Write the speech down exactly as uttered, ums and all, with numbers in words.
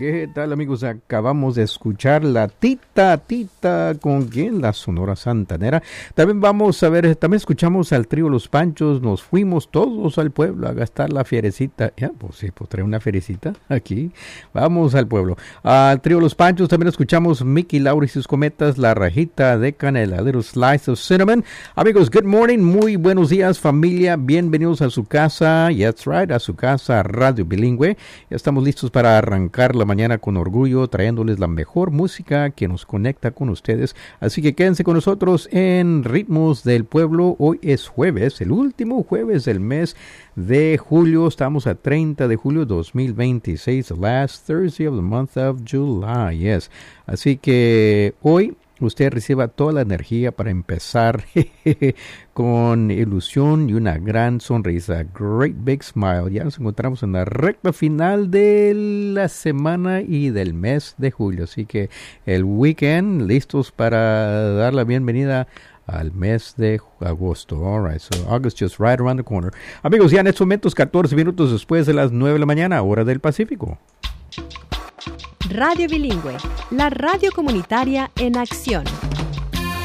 ¿Qué tal, amigos? Acabamos de escuchar la Tita Tita con quién, la Sonora Santanera. También vamos a ver, también escuchamos al trío Los Panchos. Nos fuimos todos al pueblo a gastar la fierecita. Ya, pues sí, pues trae una fierecita aquí. Vamos al pueblo. Al trío Los Panchos también escuchamos Mickey Laura y sus cometas, La Rajita de Canela, Little Slice of Cinnamon. Amigos, good morning, muy buenos días, familia. Bienvenidos a su casa, that's right, a su casa Radio Bilingüe. Ya estamos listos para arrancar la mañana con orgullo, trayéndoles la mejor música que nos conecta con ustedes. Así que quédense con nosotros en Ritmos del Pueblo. Hoy es jueves, el último jueves del mes de julio. Estamos a treinta de julio dos mil veintiséis, the last Thursday of the month of July, yes. Así que hoy usted reciba toda la energía para empezar con ilusión y una gran sonrisa. Great big smile. Ya nos encontramos en la recta final de la semana y del mes de julio. Así que el weekend, listos para dar la bienvenida al mes de agosto. All right, so August just right around the corner. Amigos, ya en estos momentos, catorce minutos después de las nueve de la mañana, hora del Pacífico. Radio Bilingüe, la radio comunitaria en acción.